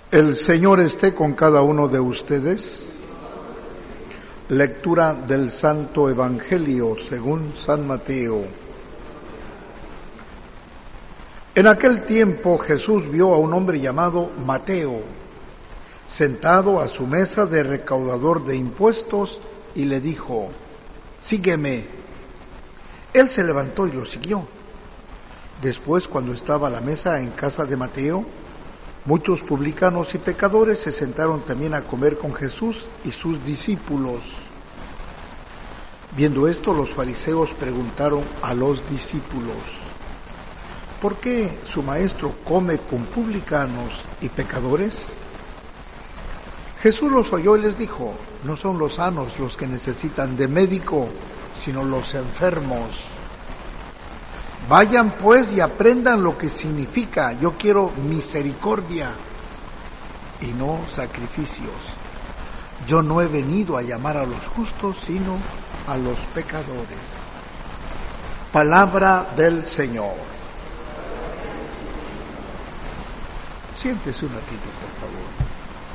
El Señor esté con cada uno de ustedes. Lectura del Santo Evangelio según San Mateo. En aquel tiempo Jesús vio a un hombre llamado Mateo, sentado a su mesa de recaudador de impuestos, y le dijo: «Sígueme». Él se levantó y lo siguió. Después, cuando estaba a la mesa en casa de Mateo, muchos publicanos y pecadores se sentaron también a comer con Jesús y sus discípulos. Viendo esto, los fariseos preguntaron a los discípulos: ¿por qué su maestro come con publicanos y pecadores? Jesús los oyó y les dijo: no son los sanos los que necesitan de médico, sino los enfermos. Vayan pues y aprendan lo que significa: yo quiero misericordia y no sacrificios. Yo no he venido a llamar a los justos, sino a los pecadores. Palabra del Señor. Siéntese un ratito, por favor.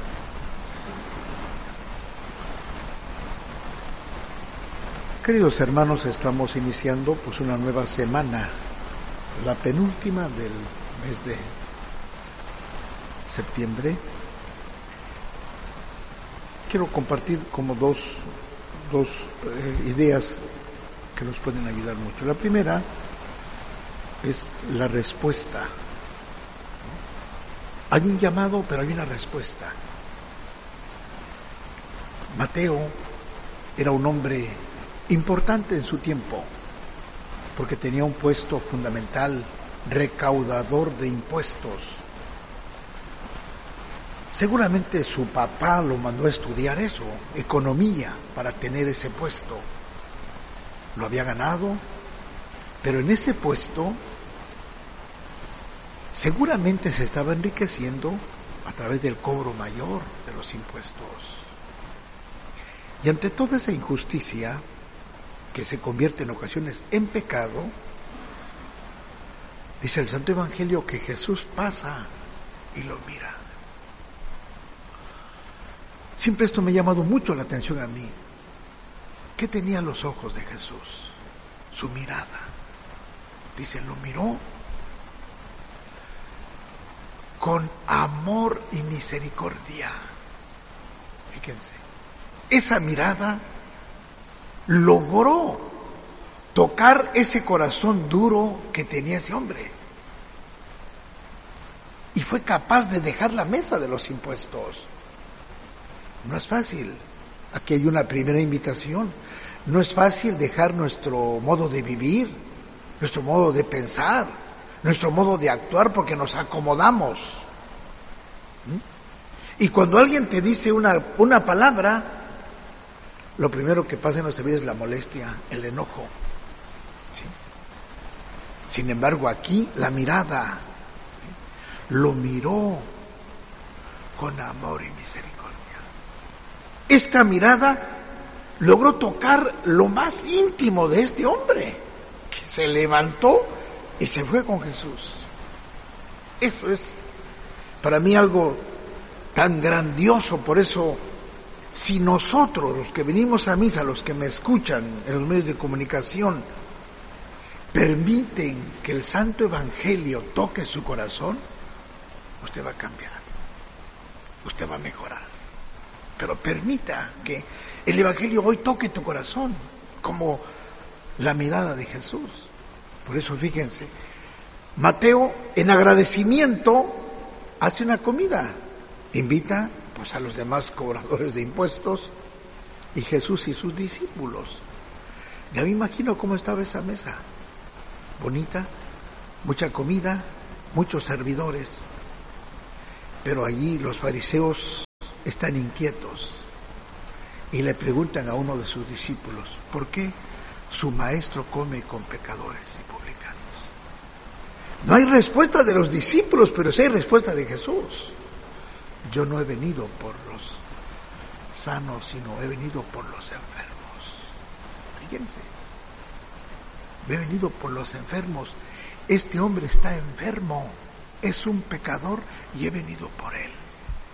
Queridos hermanos, estamos iniciando una nueva semana, la penúltima del mes de septiembre. Quiero compartir como dos ideas que nos pueden ayudar mucho. La primera es la respuesta. Hay un llamado, pero hay una respuesta. Mateo era un hombre importante en su tiempo, porque tenía un puesto fundamental, recaudador de impuestos. Seguramente su papá lo mandó a estudiar eso, economía, para tener ese puesto. Lo había ganado, pero en ese puesto seguramente se estaba enriqueciendo a través del cobro mayor de los impuestos. Y ante toda esa injusticia, que se convierte en ocasiones en pecado, dice el Santo Evangelio que Jesús pasa y lo mira. Siempre esto me ha llamado mucho la atención a mí. ¿Qué tenían los ojos de Jesús? Su mirada. Dice, lo miró con amor y misericordia. Fíjense, esa mirada logró tocar ese corazón duro que tenía ese hombre, y fue capaz de dejar la mesa de los impuestos. No es fácil. Aquí hay una primera invitación. No es fácil dejar nuestro modo de vivir, nuestro modo de pensar, nuestro modo de actuar, porque nos acomodamos. Y cuando alguien te dice una palabra, lo primero que pasa en nuestra vida es la molestia, el enojo. ¿Sí? Sin embargo, aquí la mirada, lo miró con amor y misericordia. Esta mirada logró tocar lo más íntimo de este hombre, que se levantó y se fue con Jesús. Eso es para mí algo tan grandioso. Por eso, si nosotros, los que venimos a misa, los que me escuchan en los medios de comunicación, permiten que el Santo Evangelio toque su corazón, usted va a cambiar, usted va a mejorar. Pero permita que el Evangelio hoy toque tu corazón, como la mirada de Jesús. Por eso, fíjense, Mateo, en agradecimiento, hace una comida, invita a los demás cobradores de impuestos, y Jesús y sus discípulos. Ya me imagino cómo estaba esa mesa, bonita, mucha comida, muchos servidores, pero allí los fariseos están inquietos y le preguntan a uno de sus discípulos: ¿por qué su maestro come con pecadores y publicanos? No hay respuesta de los discípulos, pero sí hay respuesta de Jesús. Yo no he venido por los sanos, sino he venido por los enfermos. Fíjense, he venido por los enfermos. Este hombre está enfermo, es un pecador y he venido por él.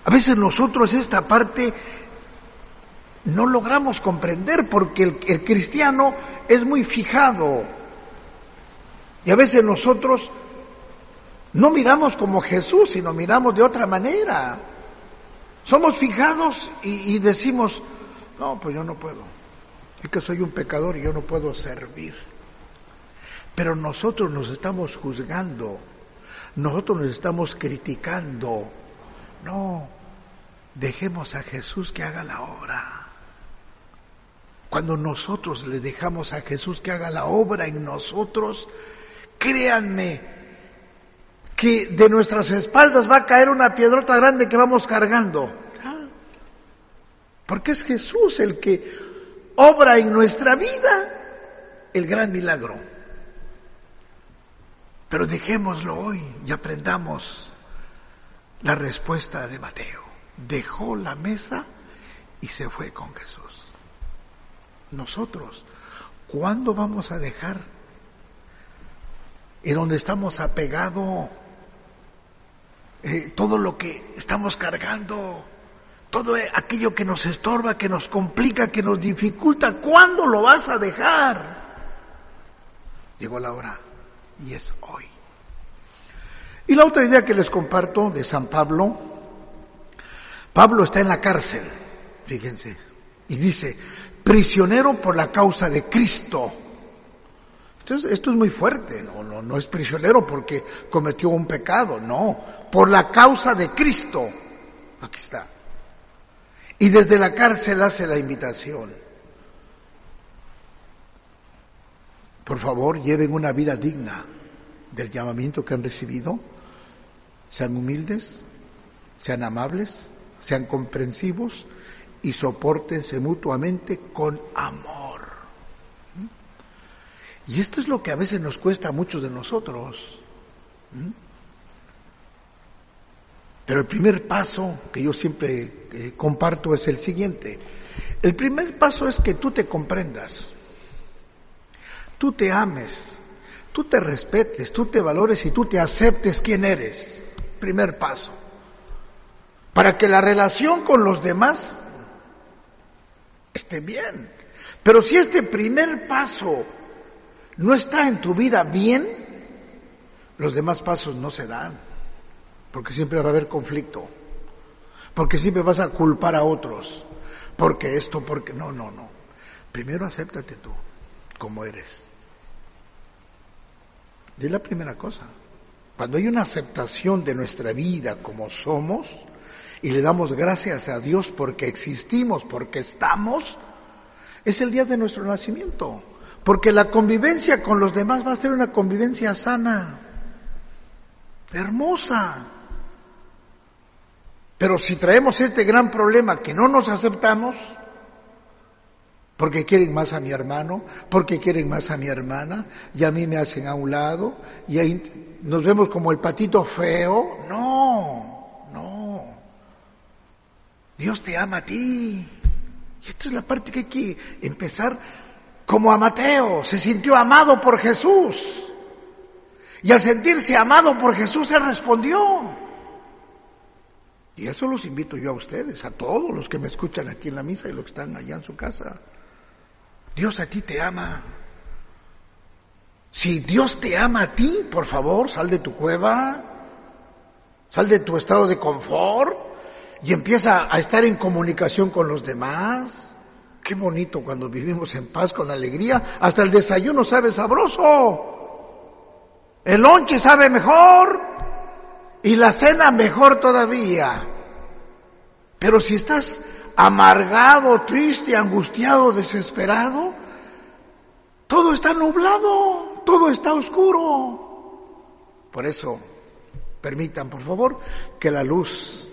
A veces nosotros esta parte no logramos comprender porque el cristiano es muy fijado. Y a veces nosotros no miramos como Jesús, sino miramos de otra manera. Somos fijados y decimos, no, pues yo no puedo. Es que soy un pecador y yo no puedo servir. Pero nosotros nos estamos juzgando, nosotros nos estamos criticando. No, dejemos a Jesús que haga la obra. Cuando nosotros le dejamos a Jesús que haga la obra en nosotros, créanme que de nuestras espaldas va a caer una piedrota grande que vamos cargando. Porque es Jesús el que obra en nuestra vida el gran milagro. Pero dejémoslo hoy y aprendamos la respuesta de Mateo. Dejó la mesa y se fue con Jesús. Nosotros, ¿cuándo vamos a dejar en donde estamos apegados todo lo que estamos cargando, todo aquello que nos estorba, que nos complica, que nos dificulta? ¿Cuándo lo vas a dejar? Llegó la hora y es hoy. Y la otra idea que les comparto de San Pablo, Pablo está en la cárcel, fíjense, y dice, prisionero por la causa de Cristo. Entonces, esto es muy fuerte, no es prisionero porque cometió un pecado, no, por la causa de Cristo. Aquí está. Y desde la cárcel hace la invitación. Por favor, lleven una vida digna del llamamiento que han recibido. Sean humildes, sean amables, sean comprensivos y sopórtense mutuamente con amor. Y esto es lo que a veces nos cuesta a muchos de nosotros. Pero el primer paso que yo siempre comparto es el siguiente. El primer paso es que tú te comprendas, tú te ames, tú te respetes, tú te valores y tú te aceptes quién eres. Primer paso. Para que la relación con los demás esté bien. Pero si este primer paso no está en tu vida bien, los demás pasos no se dan. Porque siempre va a haber conflicto. Porque siempre vas a culpar a otros. Porque esto, porque... No. Primero acéptate tú, como eres. Y es la primera cosa. Cuando hay una aceptación de nuestra vida como somos, y le damos gracias a Dios porque existimos, porque estamos, es el día de nuestro nacimiento. Porque la convivencia con los demás va a ser una convivencia sana, hermosa. Pero si traemos este gran problema que no nos aceptamos, porque quieren más a mi hermano, porque quieren más a mi hermana, y a mí me hacen a un lado, y ahí nos vemos como el patito feo. No. Dios te ama a ti. Y esta es la parte que hay que empezar como a Mateo. Se sintió amado por Jesús. Y al sentirse amado por Jesús, Él respondió. Y eso los invito yo a ustedes, a todos los que me escuchan aquí en la misa y los que están allá en su casa. Dios a ti te ama. Si Dios te ama a ti, por favor, sal de tu cueva, sal de tu estado de confort y empieza a estar en comunicación con los demás. Qué bonito cuando vivimos en paz, con alegría. Hasta el desayuno sabe sabroso, el lonche sabe mejor y la cena mejor todavía. Pero si estás amargado, triste, angustiado, desesperado, todo está nublado, todo está oscuro. Por eso, permitan, por favor, que la luz